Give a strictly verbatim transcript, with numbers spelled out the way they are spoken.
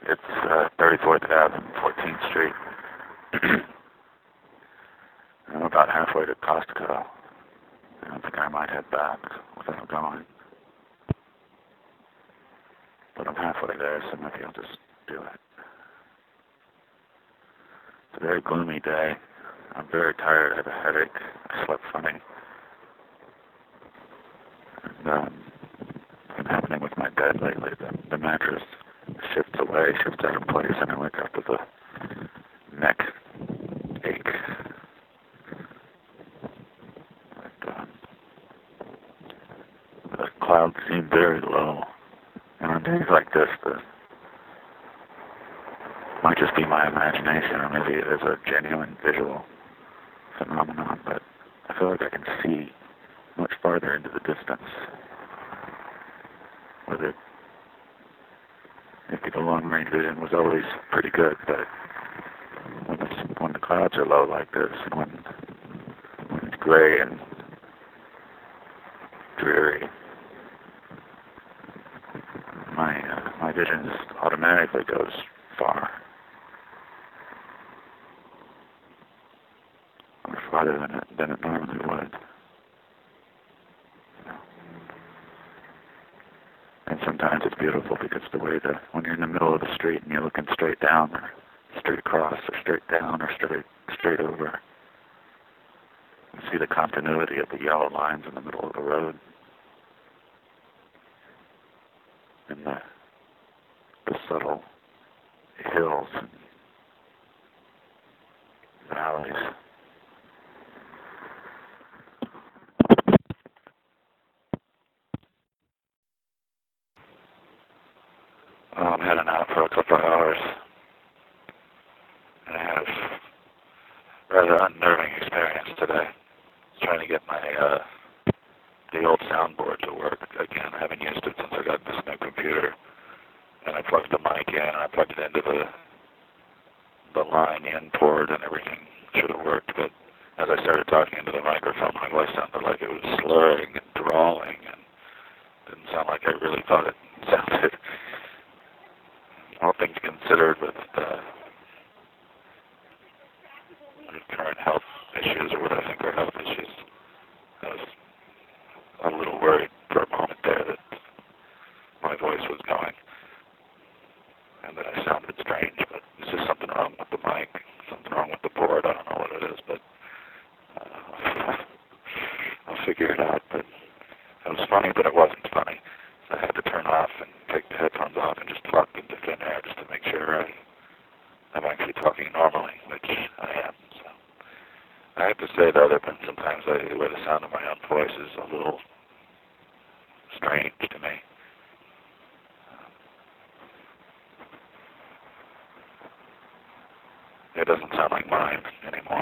It's uh, thirty-fourth Avenue, fourteenth Street. I'm about halfway to Costco. I think I might head back without going. But I'm halfway there, so maybe I'll just do it. It's a very gloomy day. I'm very tired. I have a headache. I slept funny. And, um, it's been happening with my bed lately. The, the mattress shifts away, shifts out of place, and I wake up with a neck ache. But, um, the clouds seem very low. And on days like this, the might just be my imagination, or maybe it is a genuine visual phenomenon, but I feel like I can see much farther into the distance. Whether maybe the long-range vision was always pretty good, but when, it's, when the clouds are low like this, and when, when it's gray and dreary, my uh, my vision just automatically goes far. Or farther than it, than it normally would. And sometimes it's beautiful because the way that when you're in the middle of the street and you're looking straight down or straight across or straight down or straight straight over, you see the continuity of the yellow lines in the middle of the road and the, the subtle hills and valleys. Well, I'm heading out for a couple of hours. And I had a rather unnerving experience today. Trying to get my, uh, the old soundboard to work again. I haven't used it since I got this new computer. And I plugged the mic in, and I plugged it into the, the line in port, and everything should have worked. But as I started talking into the microphone, my voice sounded like it was slurring and drawling, and didn't sound like I really thought it sounded. All things considered, with uh, current health issues, or what I think are health issues, I was a little worried for a moment there that my voice was going and that I sounded strange, but it's just something wrong with the mic, something wrong with the board. I don't know what it is, but uh, I'll figure it out. But it was funny, but it wasn't funny. So I had to turn off and take the headphones off and just talk into thin air just to make sure I, I'm actually talking normally, which I am. So I have to say, though, there have been sometimes I, where the sound of my own voice is a little strange to me. It doesn't sound like mine anymore.